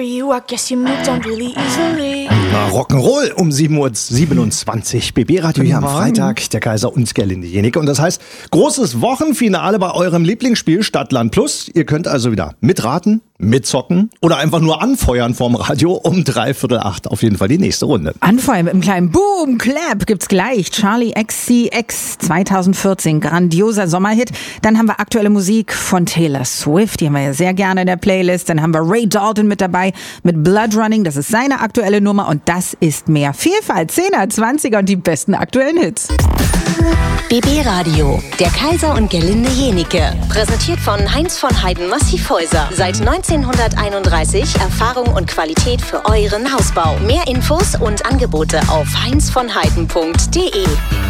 for you, I guess you moved on really easily. Rock'n'Roll um 7.27 Uhr. BB-Radio hier am Freitag, der Kaiser und Gerlinde Jenike. Und das heißt, großes Wochenfinale bei eurem Lieblingsspiel Stadtland Plus. Ihr könnt also wieder mitraten, mitzocken oder einfach nur anfeuern vorm Radio um 7:45. Auf jeden Fall die nächste Runde. Anfeuern mit einem kleinen Boom, Clap gibt's gleich. Charlie XCX 2014, grandioser Sommerhit. Dann haben wir aktuelle Musik von Taylor Swift, die haben wir ja sehr gerne in der Playlist. Dann haben wir Ray Dalton mit dabei mit Blood Running, das ist seine aktuelle Nummer und das ist mehr Vielfalt. 10er, 20er und die besten aktuellen Hits. BB Radio, der Kaiser und Gerlinde Jenike. Präsentiert von Heinz von Heiden Massivhäuser. Seit 1931 Erfahrung und Qualität für euren Hausbau. Mehr Infos und Angebote auf heinzvonheiden.de.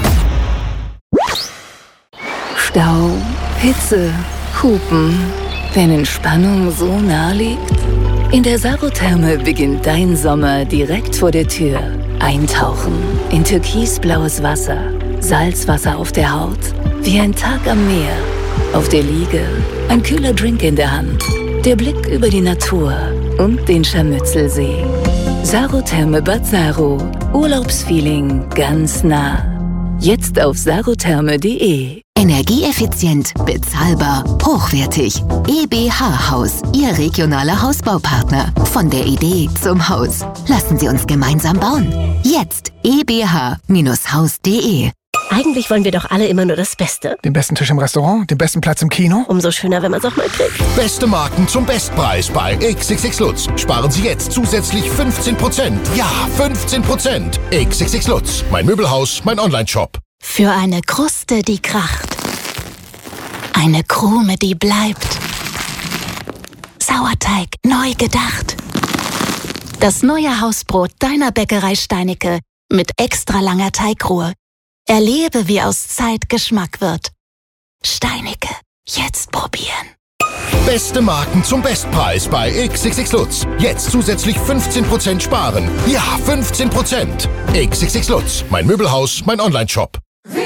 Stau, Hitze, Hupen. Wenn Entspannung so nah liegt? In der Sarotherme beginnt dein Sommer direkt vor der Tür. Eintauchen in türkisblaues Wasser. Salzwasser auf der Haut, wie ein Tag am Meer. Auf der Liege, ein kühler Drink in der Hand. Der Blick über die Natur und den Scharmützelsee. Sarotherme Bad Saro. Urlaubsfeeling ganz nah. Jetzt auf sarotherme.de. Energieeffizient, bezahlbar, hochwertig. EBH Haus, Ihr regionaler Hausbaupartner. Von der Idee zum Haus. Lassen Sie uns gemeinsam bauen. Jetzt ebh-haus.de. Eigentlich wollen wir doch alle immer nur das Beste. Den besten Tisch im Restaurant, den besten Platz im Kino. Umso schöner, wenn man es auch mal kriegt. Beste Marken zum Bestpreis bei XXX Lutz. Sparen Sie jetzt zusätzlich 15%. Ja, 15%. XXX Lutz. Mein Möbelhaus, mein Onlineshop. Für eine Kruste, die kracht. Eine Krume, die bleibt. Sauerteig neu gedacht. Das neue Hausbrot deiner Bäckerei Steinecke mit extra langer Teigruhe. Erlebe, wie aus Zeit Geschmack wird. Steinecke, jetzt probieren. Beste Marken zum Bestpreis bei XXX Lutz. Jetzt zusätzlich 15% sparen. Ja, 15%. XXX Lutz. Mein Möbelhaus, mein Onlineshop.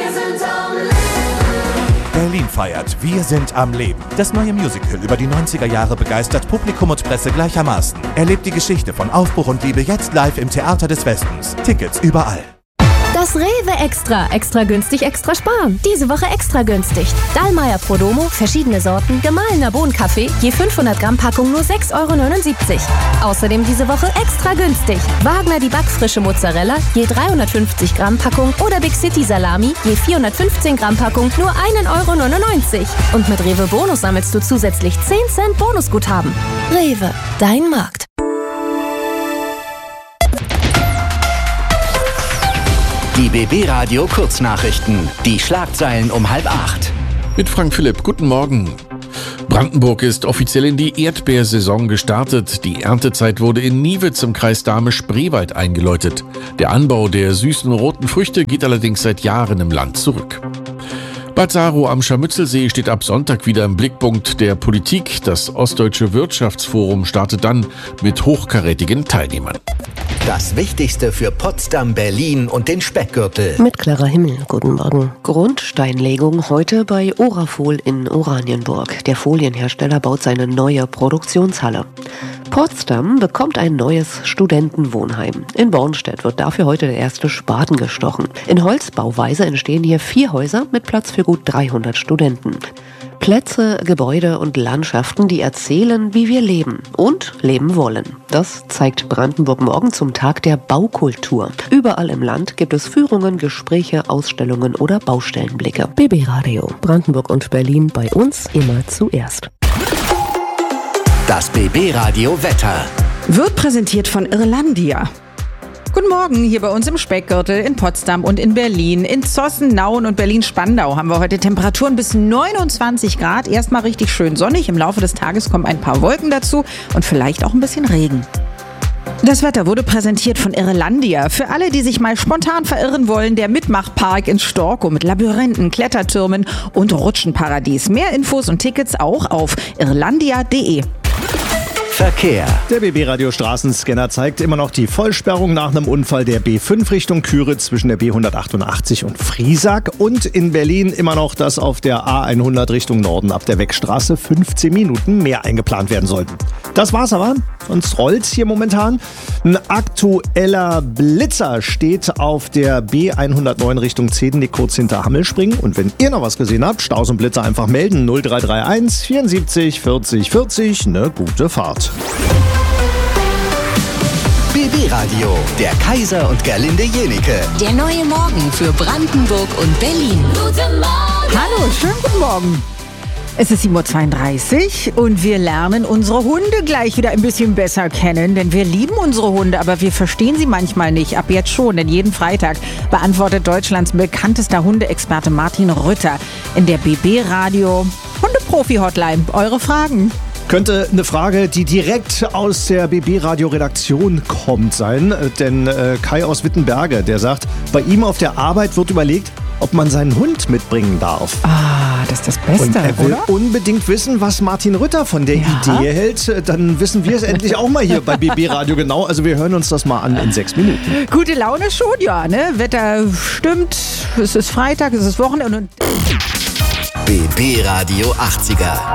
Berlin feiert Wir sind am Leben. Das neue Musical über die 90er Jahre begeistert Publikum und Presse gleichermaßen. Erlebt die Geschichte von Aufbruch und Liebe jetzt live im Theater des Westens. Tickets überall. Das Rewe Extra. Extra günstig, extra sparen. Diese Woche extra günstig. Dallmayr Prodomo, verschiedene Sorten, gemahlener Bohnenkaffee, je 500 Gramm Packung nur 6,79 €. Außerdem diese Woche extra günstig. Wagner die backfrische Mozzarella, je 350 Gramm Packung oder Big City Salami, je 415 Gramm Packung nur 1,99 €. Und mit Rewe Bonus sammelst du zusätzlich 10 Cent Bonusguthaben. Rewe, dein Markt. Die BB Radio Kurznachrichten. Die Schlagzeilen um 7:30. Mit Frank Philipp, guten Morgen. Brandenburg ist offiziell in die Erdbeersaison gestartet. Die Erntezeit wurde in Niewitz im Kreis Dahme-Spreewald eingeläutet. Der Anbau der süßen roten Früchte geht allerdings seit Jahren im Land zurück. Bad Saro am Scharmützelsee steht ab Sonntag wieder im Blickpunkt der Politik. Das Ostdeutsche Wirtschaftsforum startet dann mit hochkarätigen Teilnehmern. Das Wichtigste für Potsdam, Berlin und den Speckgürtel. Mit klarer Himmel, guten Morgen. Grundsteinlegung heute bei Orafol in Oranienburg. Der Folienhersteller baut seine neue Produktionshalle. Potsdam bekommt ein neues Studentenwohnheim. In Bornstedt wird dafür heute der erste Spaten gestochen. In Holzbauweise entstehen hier 4 Häuser mit Platz für gut 300 Studenten. Plätze, Gebäude und Landschaften, die erzählen, wie wir leben und leben wollen. Das zeigt Brandenburg morgen zum Tag der Baukultur. Überall im Land gibt es Führungen, Gespräche, Ausstellungen oder Baustellenblicke. BB Radio, Brandenburg und Berlin, bei uns immer zuerst. Das BB Radio Wetter. Wird präsentiert von Irlandia. Guten Morgen, hier bei uns im Speckgürtel, in Potsdam und in Berlin. In Zossen, Nauen und Berlin-Spandau haben wir heute Temperaturen bis 29 Grad. Erstmal richtig schön sonnig. Im Laufe des Tages kommen ein paar Wolken dazu und vielleicht auch ein bisschen Regen. Das Wetter wurde präsentiert von Irlandia. Für alle, die sich mal spontan verirren wollen, der Mitmachpark in Storkow mit Labyrinthen, Klettertürmen und Rutschenparadies. Mehr Infos und Tickets auch auf irlandia.de. Verkehr. Der BB-Radio Straßenscanner zeigt immer noch die Vollsperrung nach einem Unfall der B5 Richtung Küritz zwischen der B188 und Friesack und in Berlin immer noch, dass auf der A100 Richtung Norden ab der Weckstraße 15 Minuten mehr eingeplant werden sollten. Das war's aber, sonst rollt's hier momentan. Ein aktueller Blitzer steht auf der B109 Richtung Zedenick kurz hinter Hammelspringen und wenn ihr noch was gesehen habt, Staus und Blitzer einfach melden 0331 74 40 40, eine gute Fahrt. BB Radio, der Kaiser und Gerlinde Jenike. Der neue Morgen für Brandenburg und Berlin. Guten Morgen! Hallo, schönen guten Morgen. Es ist 7.32 Uhr und wir lernen unsere Hunde gleich wieder ein bisschen besser kennen, denn wir lieben unsere Hunde, aber wir verstehen sie manchmal nicht. Ab jetzt schon, denn jeden Freitag beantwortet Deutschlands bekanntester Hundeexperte Martin Rütter in der BB Radio Hundeprofi-Hotline eure Fragen. Könnte eine Frage, die direkt aus der BB-Radio-Redaktion kommt, sein. Denn Kai aus Wittenberge, der sagt, bei ihm auf der Arbeit wird überlegt, ob man seinen Hund mitbringen darf. Ah, das ist das Beste, und er will unbedingt wissen, was Martin Rütter von der Idee hält. Dann wissen wir es endlich auch mal hier bei BB Radio genau. Also wir hören uns das mal an in 6 Minuten. Gute Laune schon, ja, ne? Wetter stimmt, es ist Freitag, es ist Wochenende. BB Radio 80er.